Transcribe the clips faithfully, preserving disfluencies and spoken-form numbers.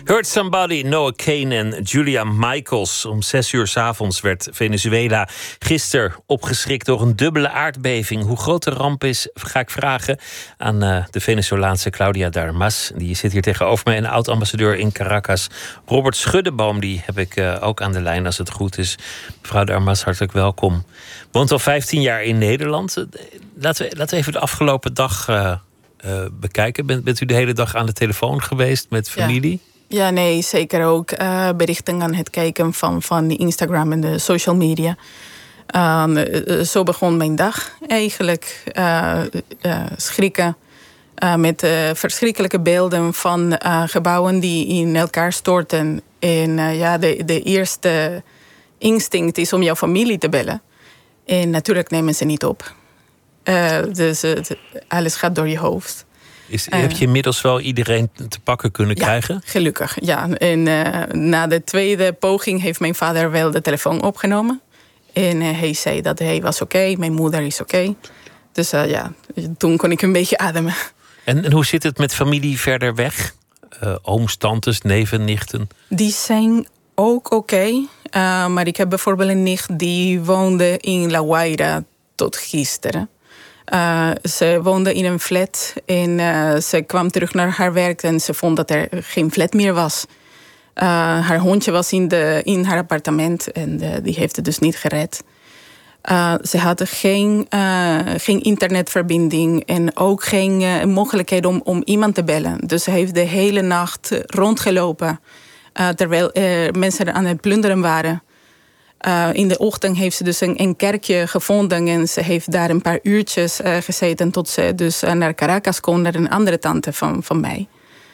Hurt Somebody, Noah Kane en Julia Michaels. Om zes uur 's avonds werd Venezuela gisteren opgeschrikt door een dubbele aardbeving. Hoe groot de ramp is, ga ik vragen aan uh, de Venezolaanse Claudia Darmas. Die zit hier tegenover mij. En oud-ambassadeur in Caracas, Robert Schuddeboom. Die heb ik uh, ook aan de lijn als het goed is. Mevrouw Darmas, hartelijk welkom. Woont al vijftien jaar in Nederland. Laten we, laten we even de afgelopen dag uh, uh, bekijken. Bent, bent u de hele dag aan de telefoon geweest met familie? Ja, ja nee, zeker ook. Uh, berichten aan het kijken van, van Instagram en de social media. Uh, uh, zo begon mijn dag eigenlijk. Uh, uh, schrikken uh, met uh, verschrikkelijke beelden van uh, gebouwen die in elkaar storten. En uh, ja, de, de eerste instinct is om jouw familie te bellen. En natuurlijk nemen ze niet op. Uh, dus uh, alles gaat door je hoofd. Is, uh, heb je inmiddels wel iedereen te pakken kunnen ja, krijgen? Gelukkig, ja. En uh, na de tweede poging heeft mijn vader wel de telefoon opgenomen. En uh, hij zei dat hij was oké, okay, mijn moeder is oké. Okay. Dus uh, ja, toen kon ik een beetje ademen. En, en hoe zit het met familie verder weg? Uh, ooms, tantes, neven, nichten? Die zijn ook oké. Okay. Uh, maar ik heb bijvoorbeeld een nicht die woonde in La Guaira tot gisteren. Uh, ze woonde in een flat en uh, ze kwam terug naar haar werk en ze vond dat er geen flat meer was. Uh, haar hondje was in, de, in haar appartement en uh, die heeft het dus niet gered. Uh, ze had geen, uh, geen internetverbinding en ook geen uh, mogelijkheid om, om iemand te bellen. Dus ze heeft de hele nacht rondgelopen uh, terwijl uh, mensen aan het plunderen waren. Uh, in de ochtend heeft ze dus een, een kerkje gevonden en ze heeft daar een paar uurtjes uh, gezeten tot ze dus uh, naar Caracas kon, naar een andere tante van, van mij.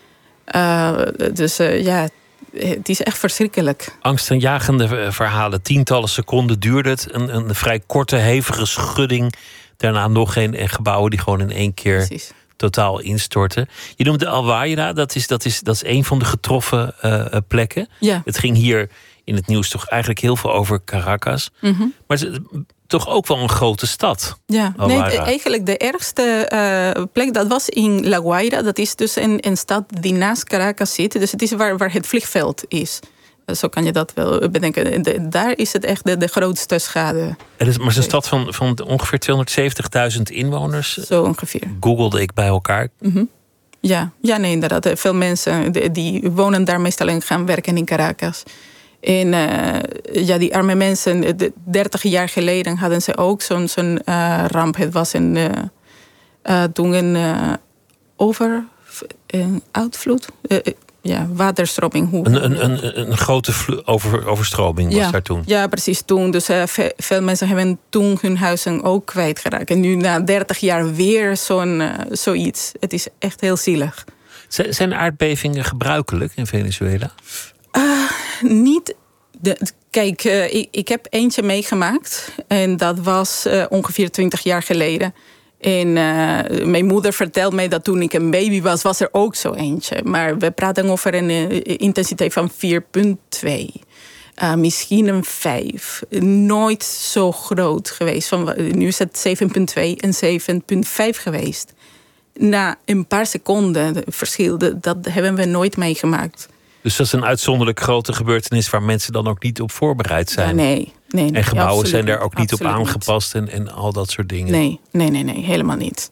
Uh, dus uh, ja, het is echt verschrikkelijk. Angstaanjagende verhalen. Tientallen seconden duurde het. Een, een vrij korte, hevige schudding. Daarna nog een, een gebouwen die gewoon in één keer Precies. totaal instorten. Je noemde Al Guaira, dat is, dat is, dat is een van de getroffen uh, plekken. Ja. Het ging hier in het nieuws toch eigenlijk heel veel over Caracas. Mm-hmm. Maar het is toch ook wel een grote stad. Ja, nee, eigenlijk de ergste uh, plek, dat was in La Guaira. Dat is dus een, een stad die naast Caracas zit. Dus het is waar, waar het vliegveld is. Zo kan je dat wel bedenken. De, daar is het echt de, de grootste schade. Het is, maar het is een stad van, van ongeveer tweehonderdzeventigduizend inwoners. Zo ongeveer. Googelde ik bij elkaar. Mm-hmm. Ja, ja, nee, inderdaad. Veel mensen die, die wonen daar meestal en gaan werken in Caracas. En uh, ja, die arme mensen, dertig jaar geleden hadden ze ook zo'n, zo'n uh, ramp. Het was een, uh, uh, toen een uh, over, een uitvloed, uh, ja, waterstroming. Hoe, een, een, een, een grote vlo- over, overstroming was ja, daar toen? Ja, precies toen. Dus uh, ve- veel mensen hebben toen hun huizen ook kwijtgeraakt. En nu na dertig jaar weer zo'n, uh, zoiets. Het is echt heel zielig. Z- zijn aardbevingen gebruikelijk in Venezuela? Uh, niet. De, kijk, uh, ik, ik heb eentje meegemaakt. En dat was uh, ongeveer twintig jaar geleden. En uh, mijn moeder vertelde mij dat toen ik een baby was, was er ook zo eentje. Maar we praten over een uh, intensiteit van vier komma twee. Uh, misschien een vijf. Nooit zo groot geweest. Van, nu is het zeven komma twee en zeven komma vijf geweest. Na een paar seconden verschil, dat hebben we nooit meegemaakt. Dus dat is een uitzonderlijk grote gebeurtenis waar mensen dan ook niet op voorbereid zijn. Ja, nee, nee, nee. En gebouwen zijn daar ook niet op absoluut aangepast en, en al dat soort dingen. Nee, nee, nee, nee, helemaal niet.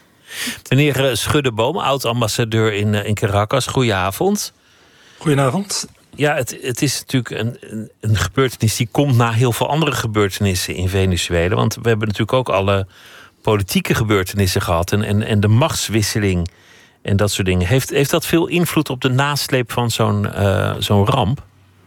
Meneer Schuddeboom, oud-ambassadeur in, in Caracas, goedenavond. Goedenavond. Ja, het, het is natuurlijk een, een, een gebeurtenis die komt na heel veel andere gebeurtenissen in Venezuela. Want we hebben natuurlijk ook alle politieke gebeurtenissen gehad en, en, en de machtswisseling en dat soort dingen. Heeft, heeft dat veel invloed op de nasleep van zo'n, uh, zo'n ramp?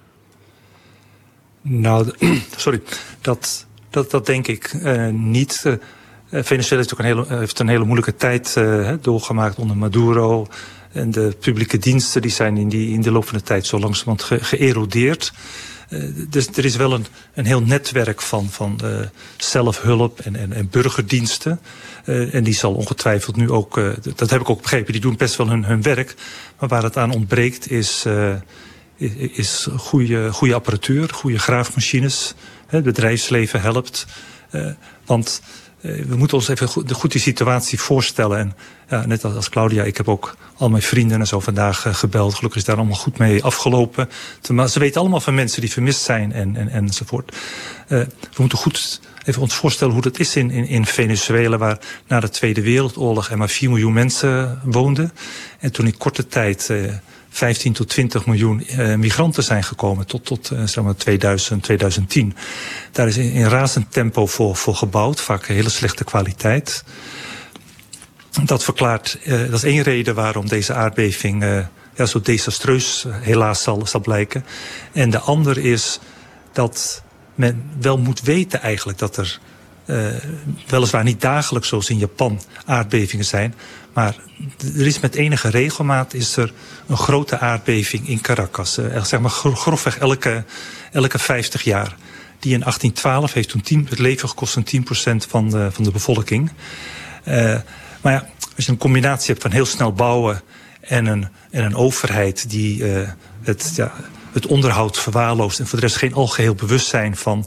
Nou, sorry, dat, dat, dat denk ik uh, niet. Uh, Venezuela heeft, ook een hele, heeft een hele moeilijke tijd uh, doorgemaakt onder Maduro. En de publieke diensten die zijn in, die, in de loop van de tijd zo langzamerhand ge, geërodeerd. Uh, dus er is wel een, een heel netwerk van, van uh, zelfhulp en, en, en burgerdiensten. Uh, en die zal ongetwijfeld nu ook, uh, dat heb ik ook begrepen, die doen best wel hun, hun werk. Maar waar het aan ontbreekt is, uh, is goede, goede apparatuur, goede graafmachines. Het bedrijfsleven helpt. Uh, want uh, we moeten ons even goed, goed die situatie voorstellen. En ja, net als, als Claudia, ik heb ook al mijn vrienden en zo vandaag uh, gebeld. Gelukkig is daar allemaal goed mee afgelopen. Maar ze weten allemaal van mensen die vermist zijn en, en, enzovoort. Uh, we moeten goed even ons voorstellen hoe dat is in, in, in Venezuela, waar na de Tweede Wereldoorlog er maar vier miljoen mensen woonden. En toen in korte tijd uh, vijftien tot twintig miljoen uh, migranten zijn gekomen tot, tot uh, zeg maar tweeduizend, tweeduizend tien. Daar is in, in razend tempo voor, voor gebouwd, vaak hele slechte kwaliteit. Dat verklaart, uh, dat is één reden waarom deze aardbeving uh, ja, zo desastreus uh, helaas zal, zal blijken. En de andere is dat men wel moet weten eigenlijk dat er uh, weliswaar niet dagelijks zoals in Japan aardbevingen zijn, maar er is met enige regelmaat is er een grote aardbeving in Caracas. Uh, zeg maar grofweg elke, elke vijftig jaar. Die in achttien twaalf heeft toen tien, het leven gekost van tien procent van de, van de bevolking. Uh, maar ja, als je een combinatie hebt van heel snel bouwen en een, en een overheid die uh, het... Ja, het onderhoud verwaarloost en voor de rest geen algeheel bewustzijn van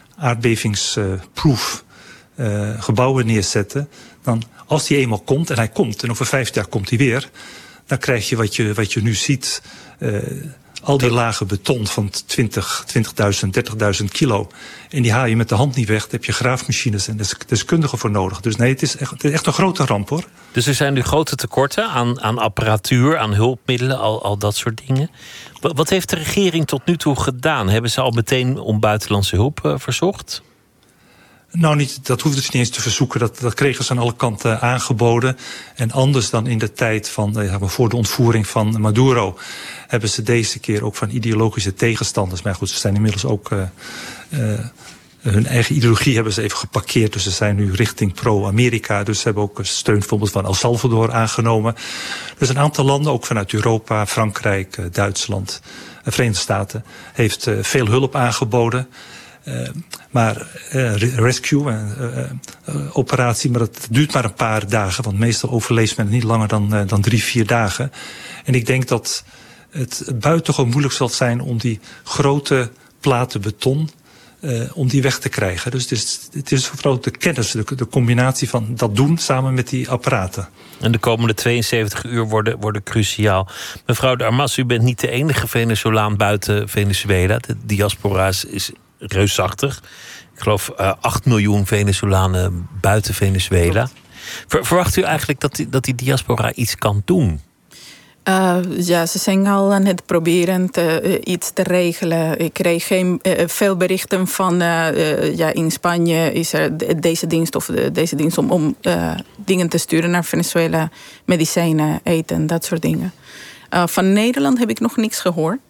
aardbevingsproof uh, gebouwen neerzetten, dan als die eenmaal komt, en hij komt, en over vijftig jaar komt hij weer, dan krijg je wat je, wat je nu ziet, uh, al die lagen beton van twintig, twintigduizend, dertigduizend kilo. En die haal je met de hand niet weg. Daar heb je graafmachines en deskundigen voor nodig. Dus nee, het is echt, het is echt een grote ramp, hoor. Dus er zijn nu grote tekorten aan, aan apparatuur, aan hulpmiddelen, al, al dat soort dingen. Wat heeft de regering tot nu toe gedaan? Hebben ze al meteen om buitenlandse hulp uh, verzocht? Nou, niet, dat hoefde ze niet eens te verzoeken. Dat, dat kregen ze aan alle kanten aangeboden. En anders dan in de tijd van, uh, voor de ontvoering van Maduro, hebben ze deze keer ook van ideologische tegenstanders. Maar goed, ze zijn inmiddels ook Uh, uh, hun eigen ideologie hebben ze even geparkeerd. Dus ze zijn nu richting pro-Amerika. Dus ze hebben ook steun bijvoorbeeld van El Salvador aangenomen. Dus een aantal landen, ook vanuit Europa, Frankrijk, Duitsland, Verenigde Staten, heeft uh, veel hulp aangeboden. Uh, maar uh, rescue, uh, uh, operatie, maar dat duurt maar een paar dagen. Want meestal overleeft men niet langer dan, uh, dan drie, vier dagen. En ik denk dat het buitengewoon moeilijk zal zijn om die grote platen beton, Uh, om die weg te krijgen. Dus het is, het is vooral de kennis, de, de combinatie van dat doen samen met die apparaten. En de komende tweeënzeventig uur worden, worden cruciaal. Mevrouw de Armas, u bent niet de enige Venezolaan buiten Venezuela. De diaspora is, is reusachtig. Ik geloof uh, acht miljoen Venezolanen buiten Venezuela. Ver, verwacht u eigenlijk dat die, dat die diaspora iets kan doen? Uh, ja, ze zijn al aan het proberen te, uh, iets te regelen. Ik kreeg geen, uh, veel berichten van uh, uh, ja, in Spanje is er deze dienst of de, deze dienst om, om uh, dingen te sturen naar Venezuela, medicijnen, eten, dat soort dingen. Uh, van Nederland heb ik nog niks gehoord.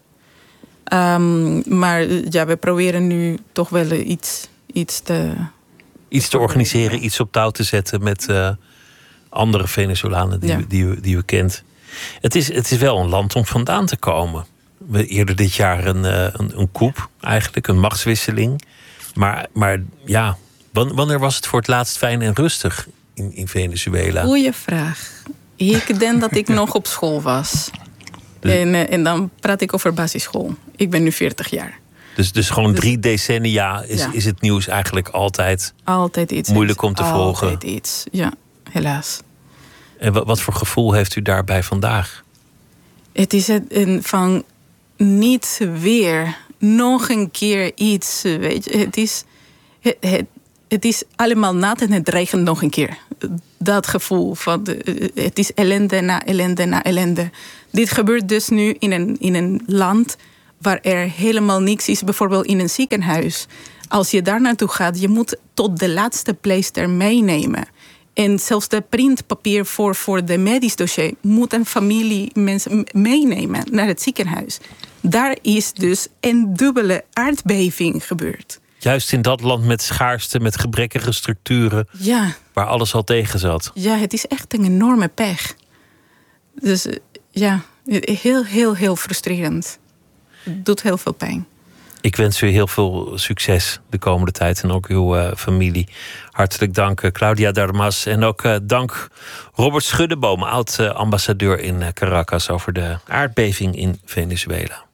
Um, maar ja, we proberen nu toch wel iets, iets te... Iets te organiseren, iets op touw te zetten met uh, andere Venezolanen die, ja. die, u, die u kent. Het is, het is wel een land om vandaan te komen. We eerder dit jaar een, een, een coup, eigenlijk, een machtswisseling. Maar, maar ja, wanneer was het voor het laatst fijn en rustig in, in Venezuela? Goeie vraag. Ik denk dat ik nog op school was. Dus, en, en dan praat ik over basisschool. Ik ben nu veertig jaar. Dus, dus gewoon dus, drie decennia is, ja. is het nieuws eigenlijk altijd, altijd iets, moeilijk om te altijd volgen. Altijd iets, ja, helaas. En wat, wat voor gevoel heeft u daarbij vandaag? Het is een van niet weer, nog een keer iets. Weet je. Het, is, het, het, het is allemaal nat en het regent nog een keer. Dat gevoel van de, het is ellende na ellende na ellende. Dit gebeurt dus nu in een, in een land waar er helemaal niks is. Bijvoorbeeld in een ziekenhuis. Als je daar naartoe gaat, je moet tot de laatste pleister meenemen. En zelfs de printpapier voor, voor de medisch dossier moet een familie mensen meenemen naar het ziekenhuis. Daar is dus een dubbele aardbeving gebeurd. Juist in dat land met schaarste, met gebrekkige structuren, ja. waar alles al tegen zat. Ja, het is echt een enorme pech. Dus ja, heel, heel, heel frustrerend. Het doet heel veel pijn. Ik wens u heel veel succes de komende tijd en ook uw uh, familie. Hartelijk dank, uh, Claudia de Armas. En ook uh, dank Robert Schuddeboom, oud-ambassadeur uh, in uh, Caracas, over de aardbeving in Venezuela.